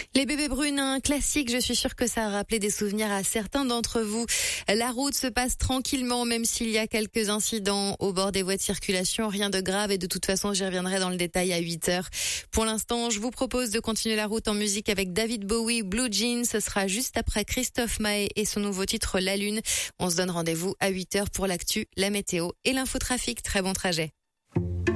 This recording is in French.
Les bébés brunes, un classique, je suis sûre que ça a rappelé des souvenirs à certains d'entre vous. La route se passe tranquillement, même s'il y a quelques incidents au bord des voies de circulation, rien de grave et de toute façon j'y reviendrai dans le détail à 8h. Pour l'instant, je vous propose de continuer la route en musique avec David Bowie, Blue Jeans, ce sera juste après Christophe Maé et son nouveau titre La Lune. On se donne rendez-vous à 8h pour l'actu, la météo et l'infotrafic. Très bon trajet.